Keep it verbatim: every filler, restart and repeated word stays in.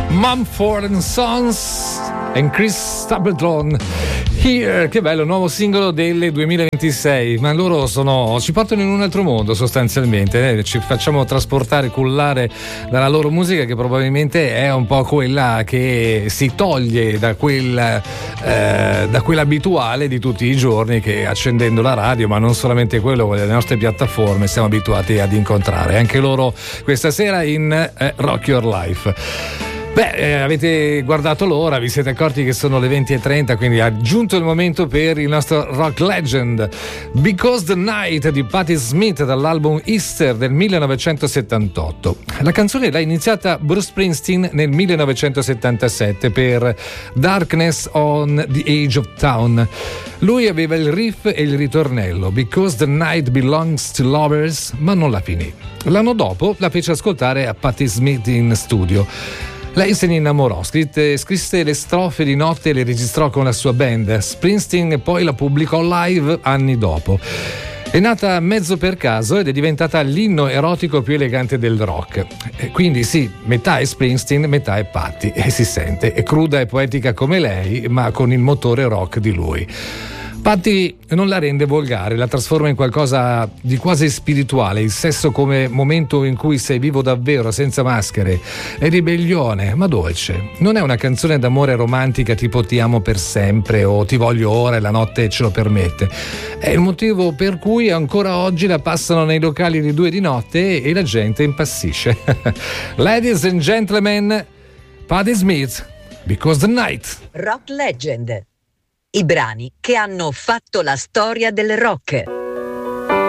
Mumford and Sons e Chris Stapleton. Here, che bello, nuovo singolo del duemilaventisei, ma loro sono, ci portano in un altro mondo sostanzialmente, eh? Ci facciamo trasportare, cullare dalla loro musica, che probabilmente è un po' quella che si toglie da quel eh, da quella abituale di tutti i giorni che, accendendo la radio, ma non solamente quello, con le nostre piattaforme, siamo abituati ad incontrare. Anche loro questa sera in eh, Rock Your Life. Beh, eh, avete guardato l'ora, vi siete accorti che sono le venti e trenta, quindi è giunto il momento per il nostro Rock Legend. Because the Night di Patti Smith, dall'album Easter del millenovecentosettantotto. La canzone l'ha iniziata Bruce Springsteen nel millenovecentosettantasette per Darkness on the Edge of Town. Lui aveva il riff e il ritornello, Because the Night belongs to lovers, ma non la finì. L'anno dopo la fece ascoltare a Patti Smith in studio. Lei se ne innamorò, scrisse, scrisse le strofe di notte e le registrò con la sua band. Springsteen poi la pubblicò live anni dopo. È nata mezzo per caso ed è diventata l'inno erotico più elegante del rock. E quindi sì, metà è Springsteen, metà è Patti, e si sente. È cruda e poetica come lei, ma con il motore rock di lui. Patti non la rende volgare, la trasforma in qualcosa di quasi spirituale, il sesso come momento in cui sei vivo davvero, senza maschere, è ribellione, ma dolce. Non è una canzone d'amore romantica tipo ti amo per sempre o ti voglio ora e la notte ce lo permette. È il motivo per cui ancora oggi la passano nei locali di due di notte e la gente impazzisce. Ladies and gentlemen, Patti Smith, Because the Night. Rock Legend. I brani che hanno fatto la storia del rock.